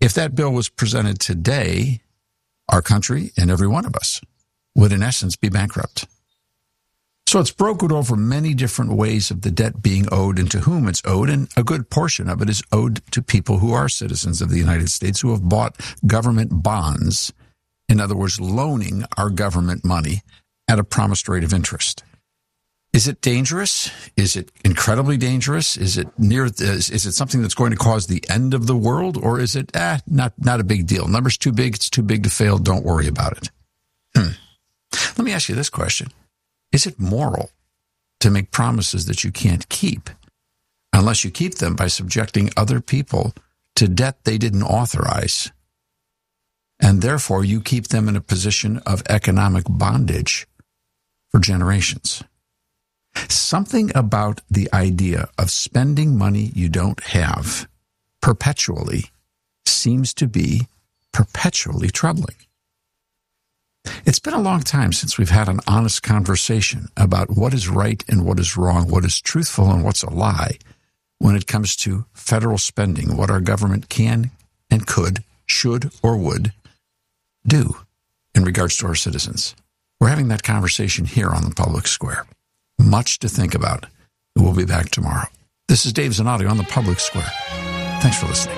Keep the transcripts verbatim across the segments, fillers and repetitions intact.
If that bill was presented today, our country and every one of us would in essence be bankrupt. So it's brokered over many different ways of the debt being owed and to whom it's owed, and a good portion of it is owed to people who are citizens of the United States who have bought government bonds, in other words, loaning our government money at a promised rate of interest. Is it dangerous? Is it incredibly dangerous? Is it near? Is, is it something that's going to cause the end of the world, or is it eh, not not a big deal? Number's too big; it's too big to fail. Don't worry about it. Hmm. Let me ask you this question: is it moral to make promises that you can't keep, unless you keep them by subjecting other people to debt they didn't authorize, and therefore you keep them in a position of economic bondage for generations? Something about the idea of spending money you don't have perpetually seems to be perpetually troubling. It's been a long time since we've had an honest conversation about what is right and what is wrong, what is truthful and what's a lie when it comes to federal spending, what our government can and could, should or would do in regards to our citizens. We're having that conversation here on the Public Square. Much to think about. We'll be back tomorrow. This is Dave Zanotti on the Public Square. Thanks for listening.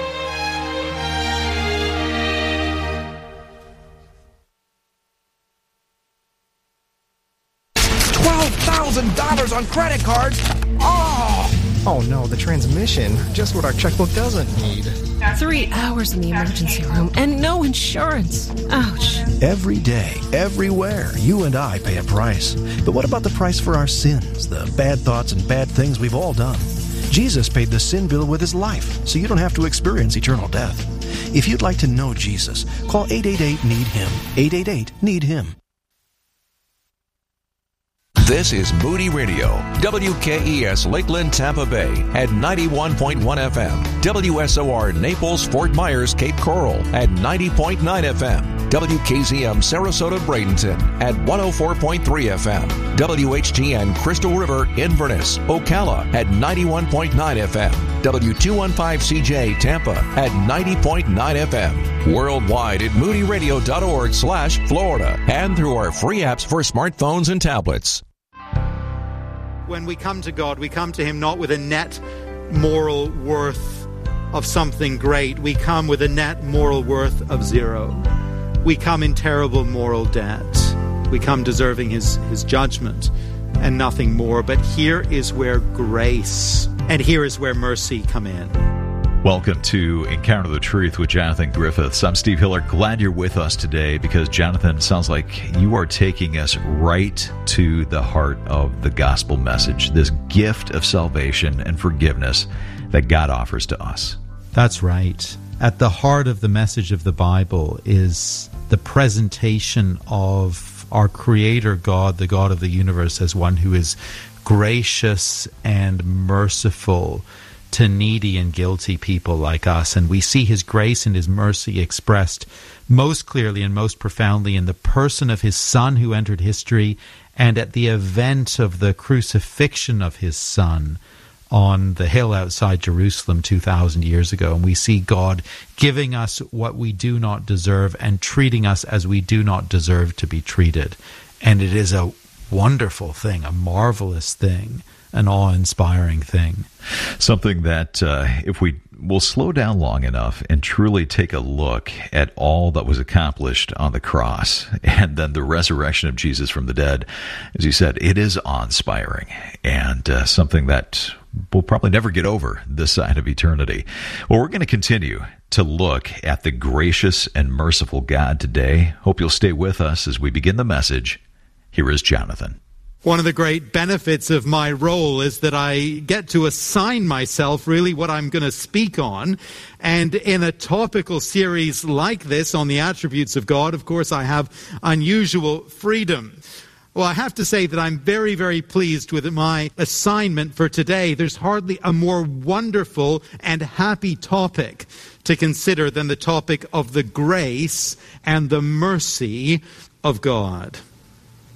twelve thousand dollars on credit cards? Oh! Oh no, the transmission. Just what our checkbook doesn't need. Three hours in the emergency room and no insurance. Ouch. Every day, everywhere, you and I pay a price. But what about the price for our sins, the bad thoughts and bad things we've all done? Jesus paid the sin bill with his life, so you don't have to experience eternal death. If you'd like to know Jesus, call eight eight eight, need him. eight eight eight, need him. This is Moody Radio, W K E S Lakeland, Tampa Bay at ninety-one point one F M, W S O R Naples, Fort Myers, Cape Coral at ninety point nine F M, W K Z M Sarasota, Bradenton at one oh four point three F M, W H T N Crystal River, Inverness, Ocala at ninety-one point nine F M, W two fifteen C J Tampa at ninety point nine F M, worldwide at moodyradio.org slash Florida, and through our free apps for smartphones and tablets. When we come to God, we come to him not with a net moral worth of something great. We come with a net moral worth of zero. We come in terrible moral debt. We come deserving his, his judgment and nothing more. But here is where grace and here is where mercy come in. Welcome to Encounter the Truth with Jonathan Griffiths. I'm Steve Hiller. Glad you're with us today because, Jonathan, sounds like you are taking us right to the heart of the gospel message, this gift of salvation and forgiveness that God offers to us. That's right. At the heart of the message of the Bible is the presentation of our Creator God, the God of the universe, as one who is gracious and merciful to needy and guilty people like us. And we see his grace and his mercy expressed most clearly and most profoundly in the person of his Son who entered history and at the event of the crucifixion of his Son on the hill outside Jerusalem two thousand years ago. And we see God giving us what we do not deserve and treating us as we do not deserve to be treated. And it is a wonderful thing, a marvelous thing, an awe-inspiring thing. Something that uh, if we will slow down long enough and truly take a look at all that was accomplished on the cross and then the resurrection of Jesus from the dead, as you said, it is awe-inspiring and uh, something that we'll probably never get over this side of eternity. Well, we're going to continue to look at the gracious and merciful God today. Hope you'll stay with us as we begin the message. Here is Jonathan. One of the great benefits of my role is that I get to assign myself really what I'm going to speak on. And in a topical series like this on the attributes of God, of course, I have unusual freedom. Well, I have to say that I'm very, very pleased with my assignment for today. There's hardly a more wonderful and happy topic to consider than the topic of the grace and the mercy of God.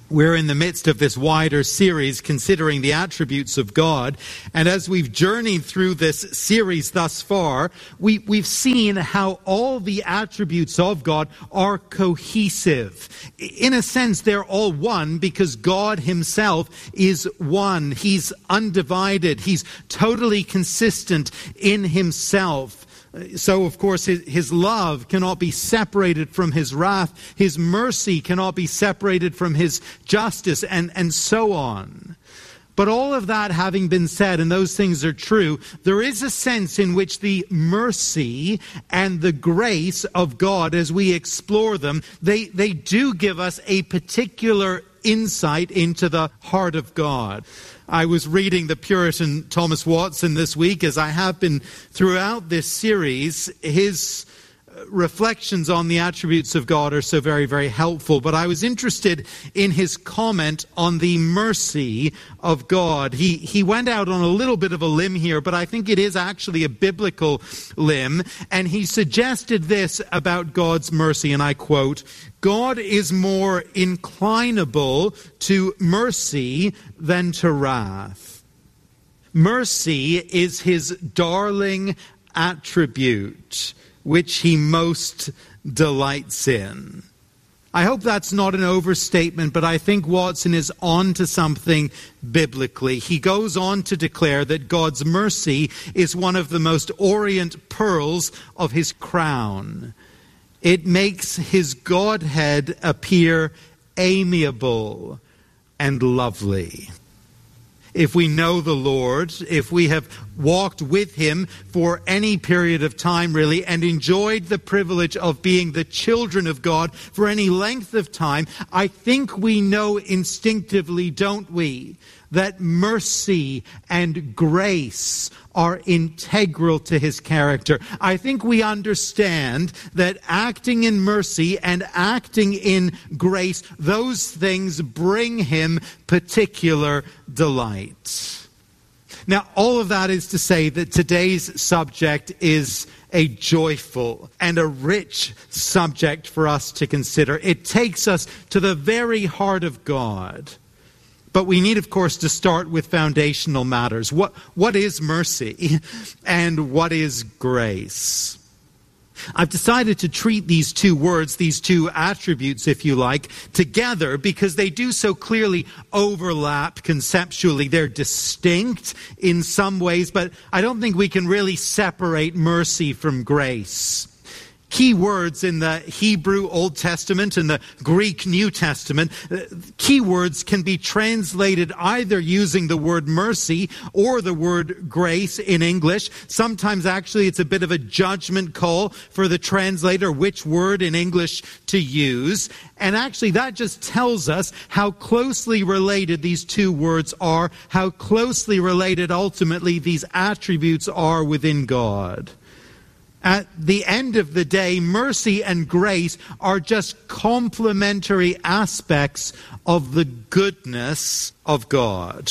We're in the midst of this wider series considering the attributes of God. And as we've journeyed through this series thus far, we, we've seen how all the attributes of God are cohesive. In a sense, they're all one because God himself is one. He's undivided. He's totally consistent in himself. So, of course, his, his love cannot be separated from his wrath. His mercy cannot be separated from his justice, and, and so on. But all of that having been said, and those things are true, there is a sense in which the mercy and the grace of God, as we explore them, they, they do give us a particular insight into the heart of God. I was reading the Puritan Thomas Watson this week, as I have been throughout this series. His reflections on the attributes of God are so very, very helpful. But I was interested in his comment on the mercy of God. He, he went out on a little bit of a limb here, but I think it is actually a biblical limb. And he suggested this about God's mercy, and I quote, "God is more inclinable to mercy than to wrath. Mercy is his darling attribute, which he most delights in." I hope that's not an overstatement, but I think Watson is on to something biblically. He goes on to declare that God's mercy is one of the most orient pearls of his crown. It makes his Godhead appear amiable and lovely. If we know the Lord, if we have walked with him for any period of time really, and enjoyed the privilege of being the children of God for any length of time, I think we know instinctively, don't we, that mercy and grace are integral to his character. I think we understand that acting in mercy and acting in grace, those things bring him particular delight. Now, all of that is to say that today's subject is a joyful and a rich subject for us to consider. It takes us to the very heart of God. But we need, of course, to start with foundational matters. What, what is mercy and what is grace? I've decided to treat these two words, these two attributes, if you like, together because they do so clearly overlap conceptually. They're distinct in some ways, but I don't think we can really separate mercy from grace. Key words in the Hebrew Old Testament and the Greek New Testament, key words can be translated either using the word mercy or the word grace in English. Sometimes actually it's a bit of a judgment call for the translator which word in English to use. And actually that just tells us how closely related these two words are, how closely related ultimately these attributes are within God. At the end of the day, mercy and grace are just complementary aspects of the goodness of God.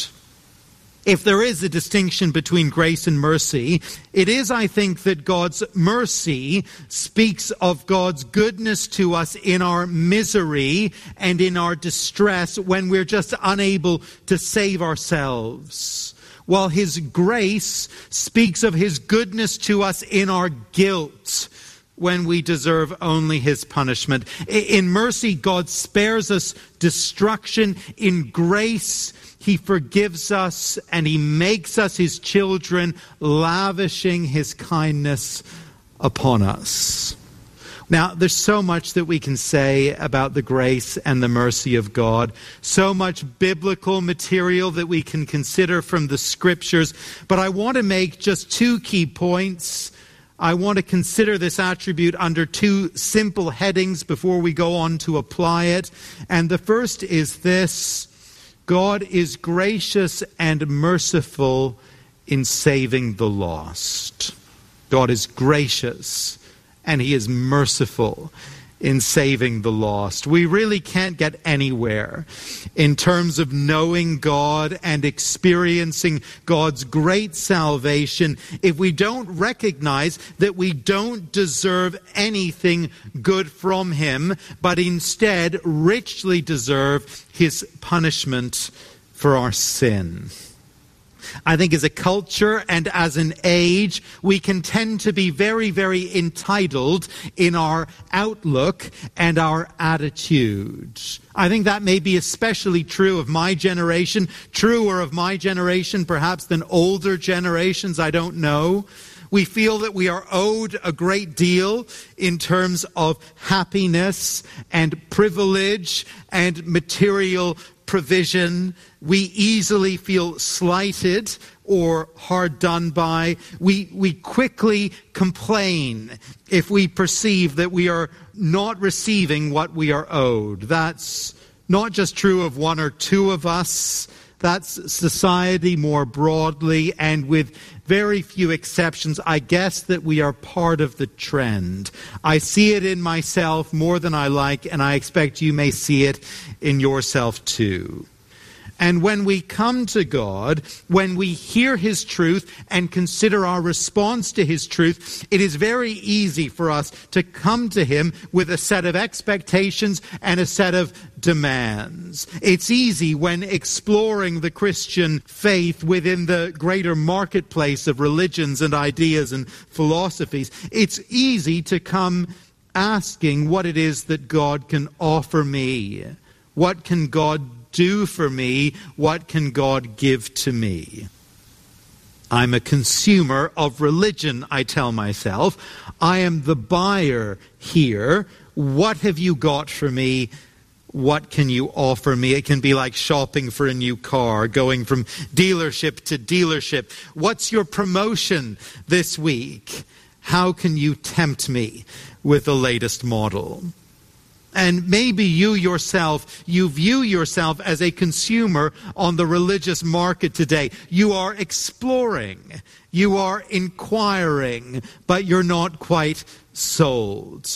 If there is a distinction between grace and mercy, it is, I think, that God's mercy speaks of God's goodness to us in our misery and in our distress when we're just unable to save ourselves, while his grace speaks of his goodness to us in our guilt when we deserve only his punishment. In mercy, God spares us destruction. In grace, he forgives us and he makes us his children, lavishing his kindness upon us. Now, there's so much that we can say about the grace and the mercy of God, so much biblical material that we can consider from the scriptures, but I want to make just two key points. I want to consider this attribute under two simple headings before we go on to apply it. And the first is this: God is gracious and merciful in saving the lost. God is gracious and he is merciful in saving the lost. We really can't get anywhere in terms of knowing God and experiencing God's great salvation if we don't recognize that we don't deserve anything good from Him, but instead richly deserve His punishment for our sin. I think as a culture and as an age, we can tend to be very, very entitled in our outlook and our attitude. I think that may be especially true of my generation, truer of my generation perhaps than older generations, I don't know. We feel that we are owed a great deal in terms of happiness and privilege and material provision. We easily feel slighted or hard done by. We, we quickly complain if we perceive that we are not receiving what we are owed. That's not just true of one or two of us. That's society more broadly, and with very few exceptions, I guess that we are part of the trend. I see it in myself more than I like, and I expect you may see it in yourself too. And when we come to God, when we hear His truth and consider our response to His truth, it is very easy for us to come to Him with a set of expectations and a set of demands. It's easy when exploring the Christian faith within the greater marketplace of religions and ideas and philosophies. It's easy to come asking what it is that God can offer me. What can God do for me? What can God give to me? I'm a consumer of religion, I tell myself. I am the buyer here. What have you got for me? What can you offer me? It can be like shopping for a new car, going from dealership to dealership. What's your promotion this week? How can you tempt me with the latest model? And maybe you yourself, you view yourself as a consumer on the religious market today. You are exploring, you are inquiring, but you're not quite sold.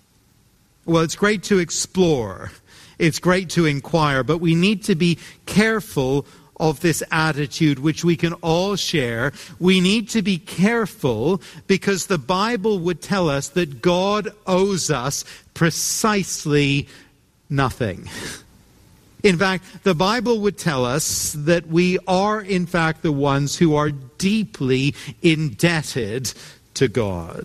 Well, it's great to explore. It's great to inquire, but we need to be careful of this attitude, which we can all share. We need to be careful because the Bible would tell us that God owes us precisely nothing. In fact, the Bible would tell us that we are, in fact, the ones who are deeply indebted to God.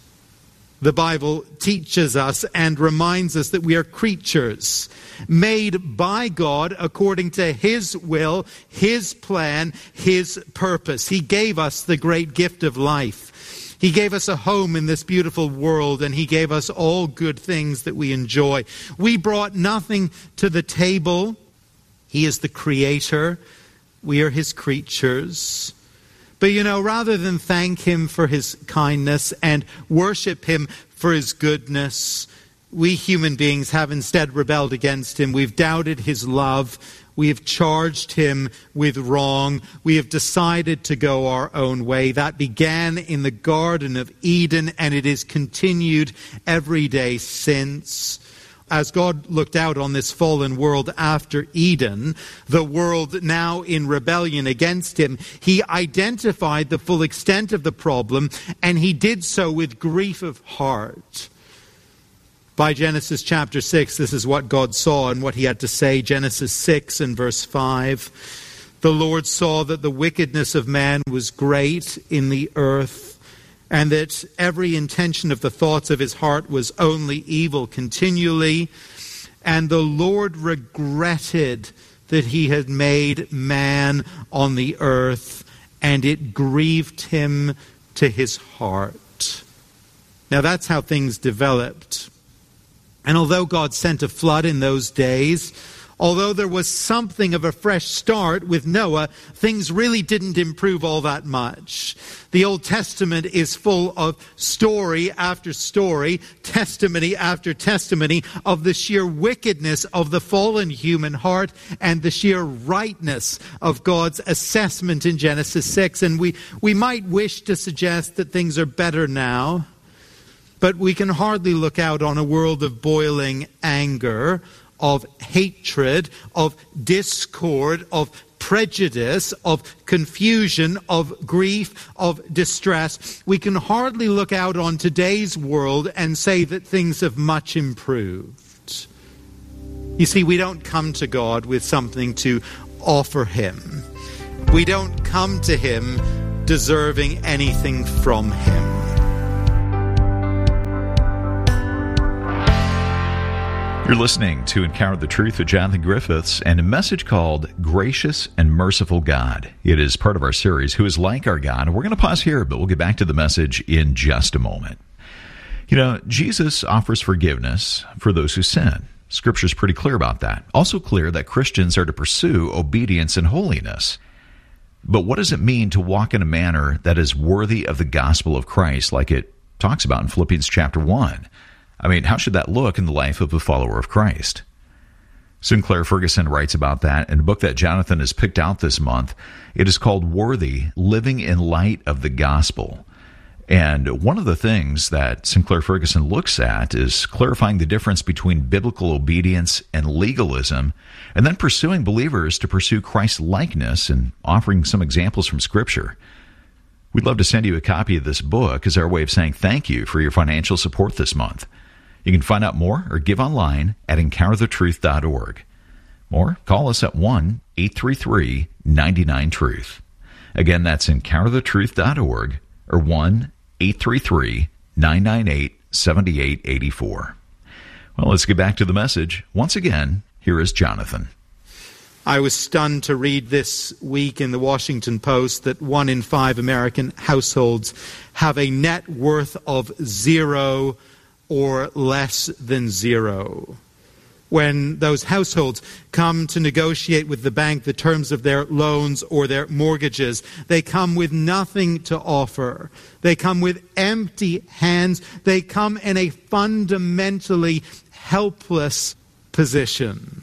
The Bible teaches us and reminds us that we are creatures made by God according to His will, His plan, His purpose. He gave us the great gift of life. He gave us a home in this beautiful world, and He gave us all good things that we enjoy. We brought nothing to the table. He is the Creator. We are His creatures. But, you know, rather than thank Him for His kindness and worship Him for His goodness, we human beings have instead rebelled against Him. We've doubted His love. We have charged Him with wrong. We have decided to go our own way. That began in the Garden of Eden, and it is continued every day since. As God looked out on this fallen world after Eden, the world now in rebellion against Him, He identified the full extent of the problem, and He did so with grief of heart. By Genesis chapter six, this is what God saw and what He had to say. Genesis six and verse five. The Lord saw that the wickedness of man was great in the earth, and that every intention of the thoughts of his heart was only evil continually. And the Lord regretted that He had made man on the earth, and it grieved Him to His heart. Now that's how things developed. And although God sent a flood in those days, although there was something of a fresh start with Noah, things really didn't improve all that much. The Old Testament is full of story after story, testimony after testimony of the sheer wickedness of the fallen human heart and the sheer rightness of God's assessment in Genesis six. And we, we might wish to suggest that things are better now. But we can hardly look out on a world of boiling anger, of hatred, of discord, of prejudice, of confusion, of grief, of distress. We can hardly look out on today's world and say that things have much improved. You see, we don't come to God with something to offer him. We don't come to him deserving anything from him. You're listening to Encounter the Truth with Jonathan Griffiths and a message called Gracious and Merciful God. It is part of our series, Who is Like Our God? And we're going to pause here, but we'll get back to the message in just a moment. You know, Jesus offers forgiveness for those who sin. Scripture's pretty clear about that. Also clear that Christians are to pursue obedience and holiness. But what does it mean to walk in a manner that is worthy of the gospel of Christ, like it talks about in Philippians chapter one? I mean, how should that look in the life of a follower of Christ? Sinclair Ferguson writes about that in a book that Jonathan has picked out this month. It is called Worthy, Living in Light of the Gospel. And one of the things that Sinclair Ferguson looks at is clarifying the difference between biblical obedience and legalism, and then pursuing believers to pursue Christ's likeness and offering some examples from Scripture. We'd love to send you a copy of this book as our way of saying thank you for your financial support this month. You can find out more or give online at encounter the truth dot org. Or call us at one eight three three, nine nine, truth. Again, that's encounter the truth dot org or one eight three three, nine nine eight, seven eight eight four. Well, let's get back to the message. Once again, here is Jonathan. I was stunned to read this week in the Washington Post that one in five American households have a net worth of zero or less than zero. When those households come to negotiate with the bank the terms of their loans or their mortgages, they come with nothing to offer. They come with empty hands. They come in a fundamentally helpless position.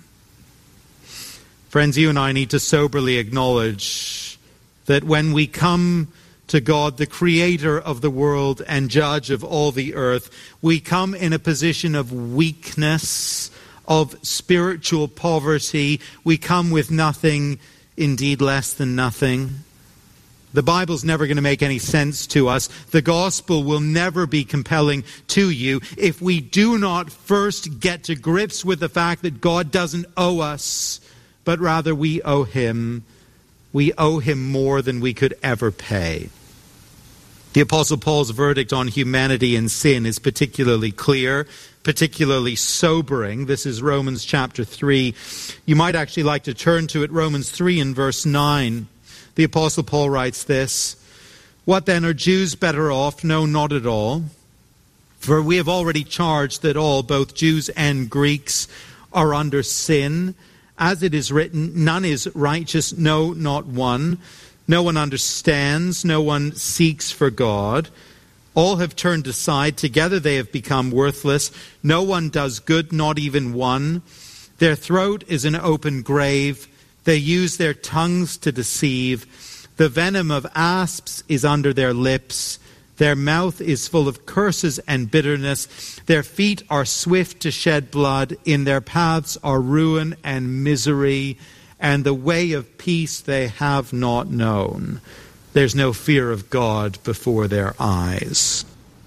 Friends, you and I need to soberly acknowledge that when we come to God, the creator of the world and judge of all the earth, we come in a position of weakness, of spiritual poverty. We come with nothing, indeed less than nothing. The Bible's never going to make any sense to us. The gospel will never be compelling to you if we do not first get to grips with the fact that God doesn't owe us, but rather we owe him. We owe him more than we could ever pay. The Apostle Paul's verdict on humanity and sin is particularly clear, particularly sobering. This is Romans chapter three. You might actually like to turn to it, Romans three and verse nine. The Apostle Paul writes this: "What then, are Jews better off? No, not at all. For we have already charged that all, both Jews and Greeks, are under sin. As it is written, none is righteous, no, not one. No one understands, no one seeks for God. All have turned aside, together they have become worthless. No one does good, not even one. Their throat is an open grave. They use their tongues to deceive. The venom of asps is under their lips. Their mouth is full of curses and bitterness. Their feet are swift to shed blood. In their paths are ruin and misery. And the way of peace they have not known. There's no fear of God before their eyes."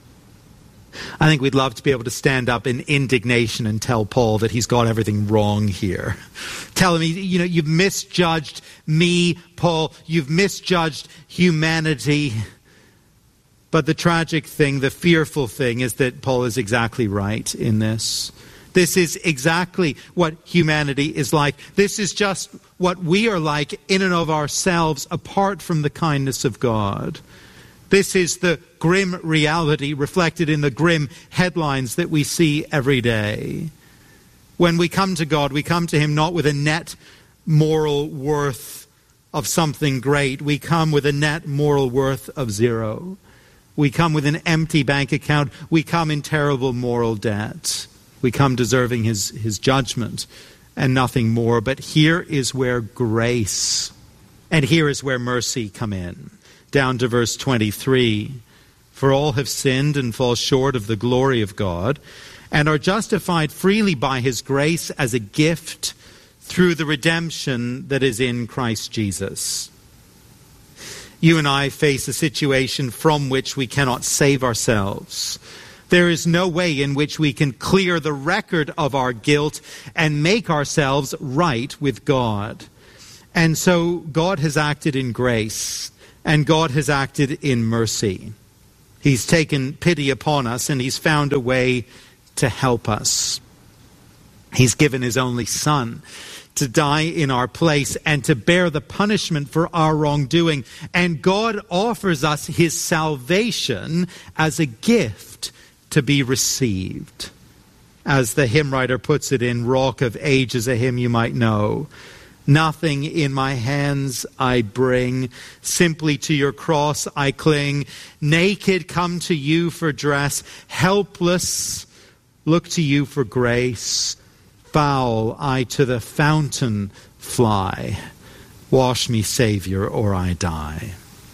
I think we'd love to be able to stand up in indignation and tell Paul that he's got everything wrong here. Tell him, you know, you've misjudged me, Paul. You've misjudged humanity. But the tragic thing, the fearful thing, is that Paul is exactly right in this. This is exactly what humanity is like. This is just what we are like in and of ourselves, apart from the kindness of God. This is the grim reality reflected in the grim headlines that we see every day. When we come to God, we come to him not with a net moral worth of something great. We come with a net moral worth of zero. We come with an empty bank account. We come in terrible moral debt. We come deserving his, his judgment and nothing more. But here is where grace and here is where mercy come in. Down to verse twenty-three. For all have sinned and fall short of the glory of God, and are justified freely by his grace as a gift through the redemption that is in Christ Jesus. You and I face a situation from which we cannot save ourselves. There is no way in which we can clear the record of our guilt and make ourselves right with God. And so God has acted in grace, and God has acted in mercy. He's taken pity upon us, and he's found a way to help us. He's given his only Son to die in our place and to bear the punishment for our wrongdoing. And God offers us his salvation as a gift to be received. As the hymn writer puts it in Rock of Ages, a hymn you might know, nothing in my hands I bring, simply to your cross I cling. Naked come to you for dress, helpless look to you for grace. Foul I to the fountain fly. Wash me, Savior, or I die.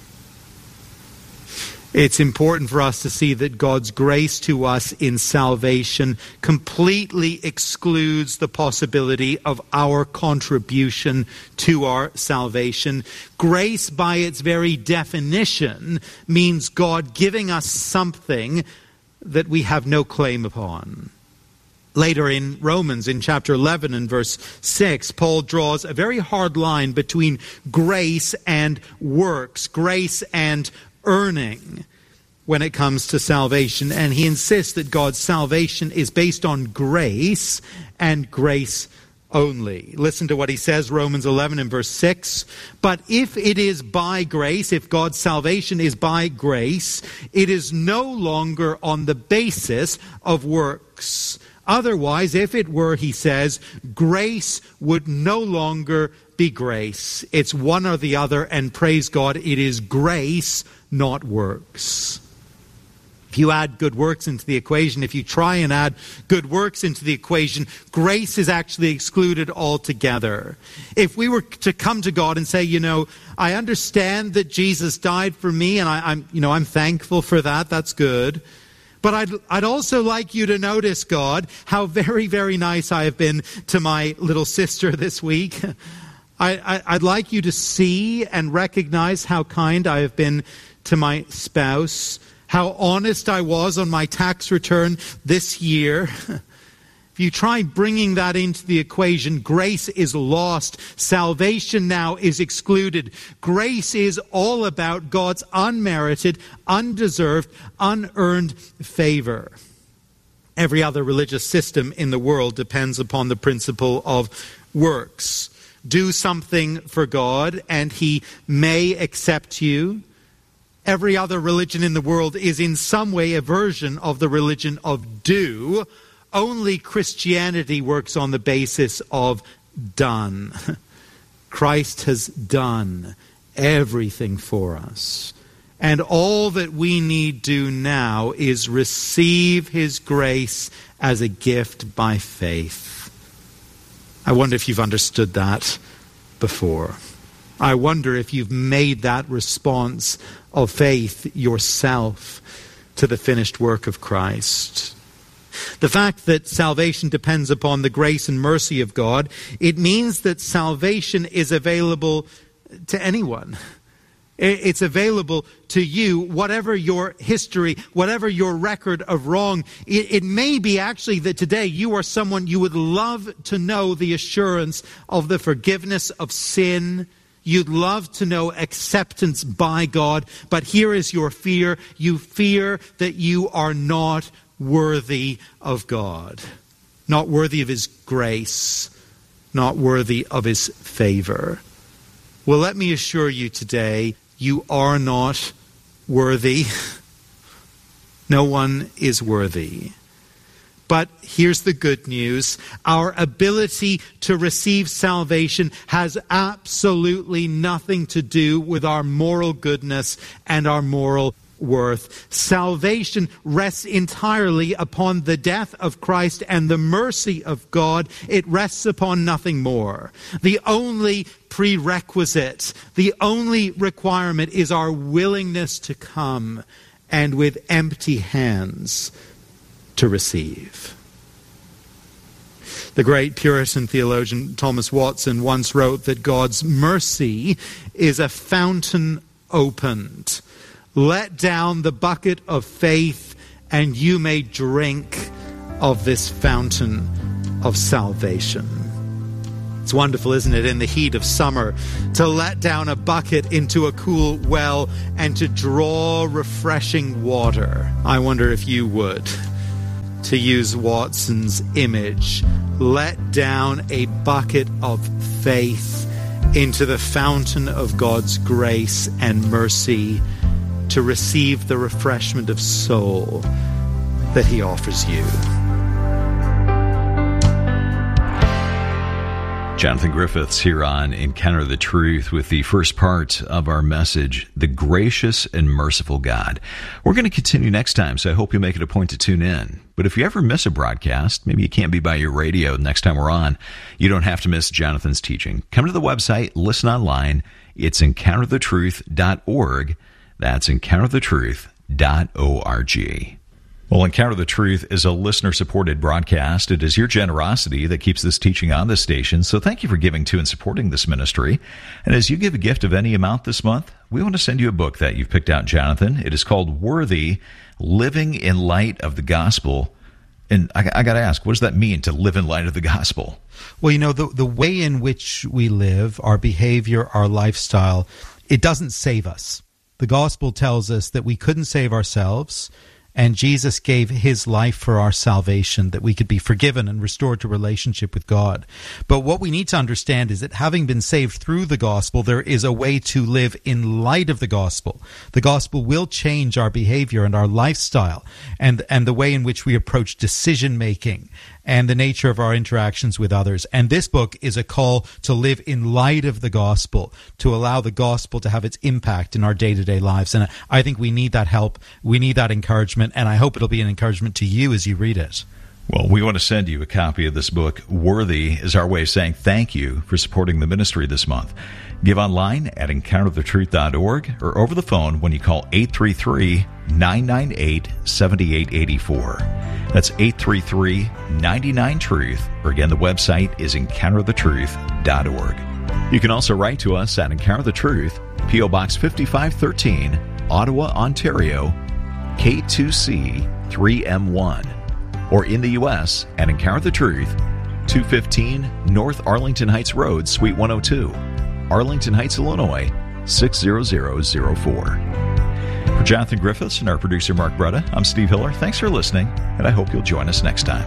It's important for us to see that God's grace to us in salvation completely excludes the possibility of our contribution to our salvation. Grace, by its very definition, means God giving us something that we have no claim upon. Later in Romans, in chapter eleven and verse six, Paul draws a very hard line between grace and works, grace and earning when it comes to salvation. And he insists that God's salvation is based on grace and grace only. Listen to what he says, Romans eleven and verse six. But if it is by grace, if God's salvation is by grace, it is no longer on the basis of works. Otherwise, if it were, he says, grace would no longer be grace. It's one or the other, and praise God, it is grace, not works. If you add good works into the equation, if you try and add good works into the equation, grace is actually excluded altogether. If we were to come to God and say, you know, I understand that Jesus died for me, and I, I'm, you know, I'm thankful for that, that's good. But I'd, I'd also like you to notice, God, how very, very nice I have been to my little sister this week. I, I, I'd like you to see and recognize how kind I have been to my spouse, how honest I was on my tax return this year. If you try bringing that into the equation, grace is lost. Salvation now is excluded. Grace is all about God's unmerited, undeserved, unearned favor. Every other religious system in the world depends upon the principle of works. Do something for God and he may accept you. Every other religion in the world is in some way a version of the religion of do. Only Christianity works on the basis of done. Christ has done everything for us. And all that we need do now is receive his grace as a gift by faith. I wonder if you've understood that before. I wonder if you've made that response of faith yourself to the finished work of Christ. The fact that salvation depends upon the grace and mercy of God, it means that salvation is available to anyone. It's available to you, whatever your history, whatever your record of wrong. It, it may be actually that today you are someone you would love to know the assurance of the forgiveness of sin. You'd love to know acceptance by God, but here is your fear. You fear that you are not worthy of God, not worthy of his grace, not worthy of his favor. Well, let me assure you today, you are not worthy. No one is worthy. But here's the good news. Our ability to receive salvation has absolutely nothing to do with our moral goodness and our moral worth. Salvation rests entirely upon the death of Christ and the mercy of God. It rests upon nothing more. The only prerequisite, the only requirement is our willingness to come and with empty hands to receive. The great Puritan theologian Thomas Watson once wrote that God's mercy is a fountain opened. Let down the bucket of faith, and you may drink of this fountain of salvation. It's wonderful, isn't it, in the heat of summer, to let down a bucket into a cool well and to draw refreshing water. I wonder if you would. To use Watson's image, let down a bucket of faith into the fountain of God's grace and mercy to receive the refreshment of soul that he offers you. Jonathan Griffiths here on Encounter the Truth with the first part of our message, The Gracious and Merciful God. We're going to continue next time, so I hope you make it a point to tune in. But if you ever miss a broadcast, maybe you can't be by your radio next time we're on, you don't have to miss Jonathan's teaching. Come to the website, listen online. It's encounter the truth dot org. That's encounter the truth dot org. Well, Encounter the Truth is a listener-supported broadcast. It is your generosity that keeps this teaching on this station, so thank you for giving to and supporting this ministry. And as you give a gift of any amount this month, we want to send you a book that you've picked out, Jonathan. It is called Worthy, Living in Light of the Gospel. And I, I got to ask, what does that mean, to live in light of the gospel? Well, you know, the, the way in which we live, our behavior, our lifestyle, it doesn't save us. The gospel tells us that we couldn't save ourselves, and Jesus gave his life for our salvation, that we could be forgiven and restored to relationship with God. But what we need to understand is that having been saved through the gospel, there is a way to live in light of the gospel. The gospel will change our behavior and our lifestyle and, and the way in which we approach decision-making and the nature of our interactions with others. And this book is a call to live in light of the gospel, to allow the gospel to have its impact in our day-to-day lives. And I think we need that help. We need that encouragement, and I hope it'll be an encouragement to you as you read it. Well, we want to send you a copy of this book. Worthy is our way of saying thank you for supporting the ministry this month. Give online at encounter the truth dot org or over the phone when you call eight three three, nine nine eight, seven eight eight four. That's eight three three, nine nine, truth. Or again, the website is encounter the truth dot org. You can also write to us at Encounter the Truth, P O Box fifty-five thirteen, Ottawa, Ontario, K two C three M one. Or in the U S at Encounter the Truth, two fifteen North Arlington Heights Road, Suite one oh two, Arlington Heights, Illinois, six zero zero zero four. For Jonathan Griffiths and our producer Mark Bretta, I'm Steve Hiller. Thanks for listening, and I hope you'll join us next time.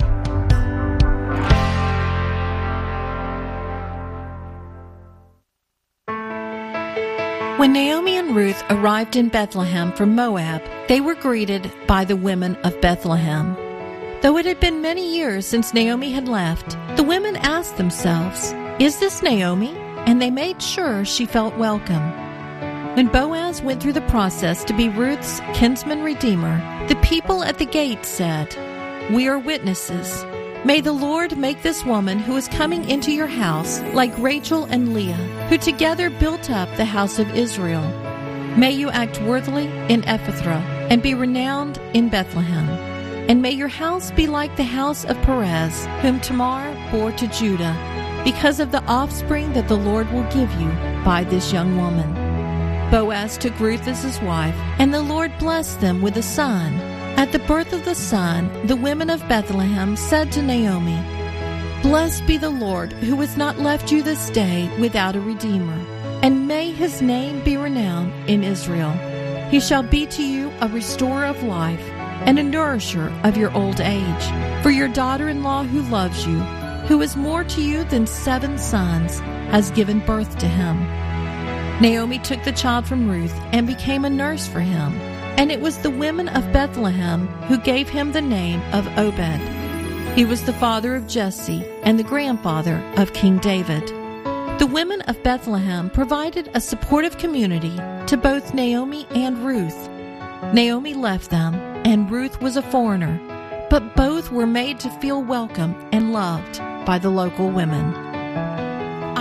When Naomi and Ruth arrived in Bethlehem from Moab, they were greeted by the women of Bethlehem. Though it had been many years since Naomi had left, the women asked themselves, "Is this Naomi?" And they made sure she felt welcome. When Boaz went through the process to be Ruth's kinsman redeemer, the people at the gate said, "We are witnesses. May the Lord make this woman who is coming into your house like Rachel and Leah, who together built up the house of Israel. May you act worthily in Ephrathah and be renowned in Bethlehem. And may your house be like the house of Perez, whom Tamar bore to Judah, because of the offspring that the Lord will give you by this young woman." Boaz took Ruth as his wife, and the Lord blessed them with a son. At the birth of the son, the women of Bethlehem said to Naomi, "Blessed be the Lord, who has not left you this day without a redeemer, and may his name be renowned in Israel. He shall be to you a restorer of life, and a nourisher of your old age. For your daughter-in-law who loves you, who is more to you than seven sons, has given birth to him." Naomi took the child from Ruth and became a nurse for him. And it was the women of Bethlehem who gave him the name of Obed. He was the father of Jesse and the grandfather of King David. The women of Bethlehem provided a supportive community to both Naomi and Ruth. Naomi left them, and Ruth was a foreigner, but both were made to feel welcome and loved by the local women.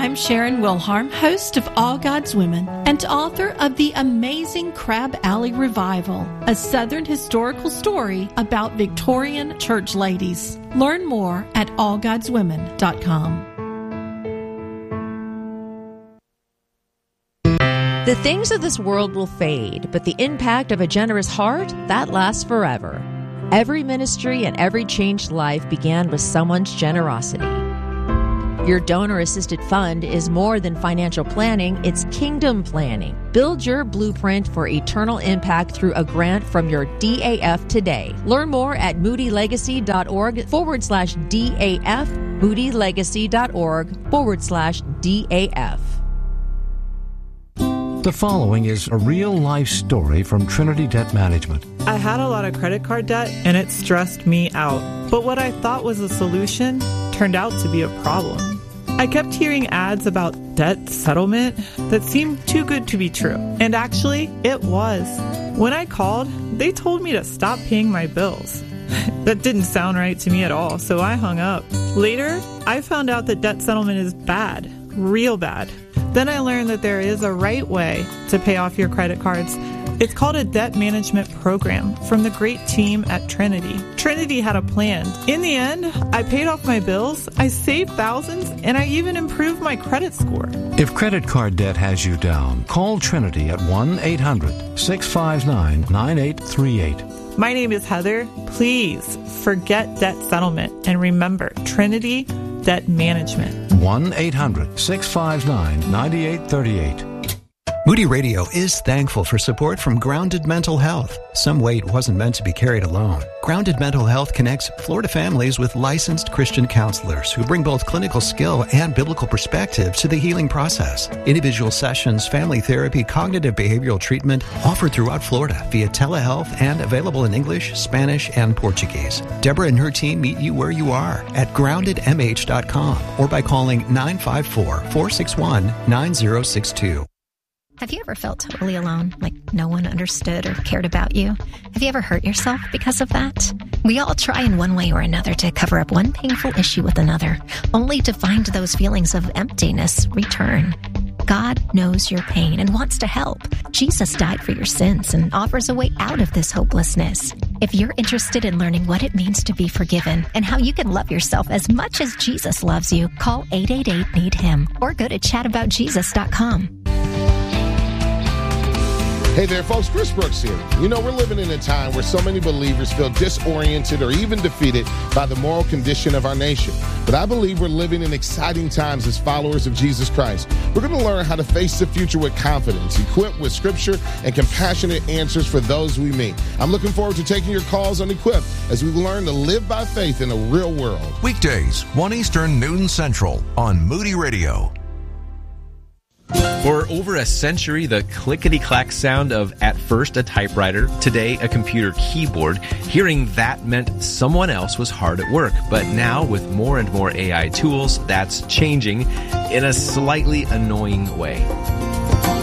I'm Sharon Wilharm, host of All God's Women and author of the amazing Crab Alley Revival, a Southern historical story about Victorian church ladies. Learn more at all gods women dot com. The things of this world will fade, but the impact of a generous heart, that lasts forever. Every ministry and every changed life began with someone's generosity. Your donor-assisted fund is more than financial planning, it's kingdom planning. Build your blueprint for eternal impact through a grant from your D A F today. Learn more at moodylegacy.org forward slash DAF, moodylegacy.org forward slash DAF. The following is a real-life story from Trinity Debt Management. I had a lot of credit card debt, and it stressed me out. But what I thought was a solution turned out to be a problem. I kept hearing ads about debt settlement that seemed too good to be true. And actually, it was. When I called, they told me to stop paying my bills. That didn't sound right to me at all, so I hung up. Later, I found out that debt settlement is bad, real bad. Then I learned that there is a right way to pay off your credit cards. It's called a debt management program from the great team at Trinity. Trinity had a plan. In the end, I paid off my bills, I saved thousands, and I even improved my credit score. If credit card debt has you down, call Trinity at one eight hundred six five nine nine eight three eight. My name is Heather. Please forget debt settlement and remember Trinity Debt Management. one eight hundred six five nine nine eight three eight. Moody Radio is thankful for support from Grounded Mental Health. Some weight wasn't meant to be carried alone. Grounded Mental Health connects Florida families with licensed Christian counselors who bring both clinical skill and biblical perspective to the healing process. Individual sessions, family therapy, cognitive behavioral treatment offered throughout Florida via telehealth and available in English, Spanish, and Portuguese. Deborah and her team meet you where you are at grounded m h dot com or by calling nine five four, four six one, nine zero six two. Have you ever felt totally alone, like no one understood or cared about you? Have you ever hurt yourself because of that? We all try in one way or another to cover up one painful issue with another, only to find those feelings of emptiness return. God knows your pain and wants to help. Jesus died for your sins and offers a way out of this hopelessness. If you're interested in learning what it means to be forgiven and how you can love yourself as much as Jesus loves you, call eight eight eight, need him or go to chat about jesus dot com. Hey there, folks. Chris Brooks here. You know, we're living in a time where so many believers feel disoriented or even defeated by the moral condition of our nation. But I believe we're living in exciting times as followers of Jesus Christ. We're going to learn how to face the future with confidence, equipped with scripture and compassionate answers for those we meet. I'm looking forward to taking your calls on Equip as we learn to live by faith in a real world. Weekdays, one Eastern, noon Central on Moody Radio. For over a century, the clickety-clack sound of, at first, a typewriter, today, a computer keyboard, hearing that meant someone else was hard at work. But now, with more and more A I tools, that's changing in a slightly annoying way.